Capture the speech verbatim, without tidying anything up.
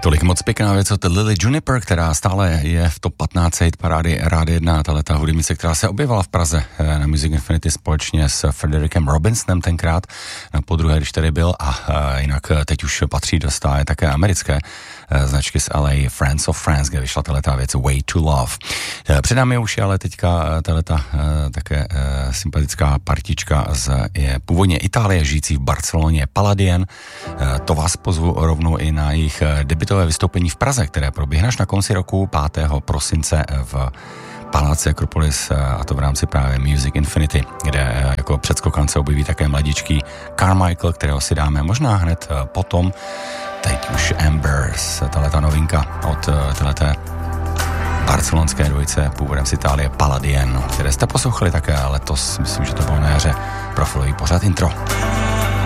Tolik moc pěkná věc od Lily Juniper, která stále je v top patnáct hit parády Rády jedna, tato hudebnice, která se objevila v Praze na Music Infinity společně s Frederickem Robinsonem tenkrát, na podruhé, když tady byl, a jinak teď už patří do stáje také americké značky z L A, Friends of France, kde vyšla tato věc Way to Love. Před námi už je ale teďka tato také sympatická partička z je původně Itálie, žijící v Barceloně, Paladien. To vás pozvu rovnou i na jejich debutové vystoupení v Praze, které proběhne až na konci roku pátého prosince v Paláci Akropolis, a to v rámci právě Music Infinity, kde jako předskokan se objeví také mladíčký Carmichael, kterého si dáme možná hned potom. Teď už Ambers, tato novinka od této barcelonské dvojice původem z Itálie Paladien, které jste poslouchali také letos, myslím, že to bylo na jaře, profilový pořad Intro.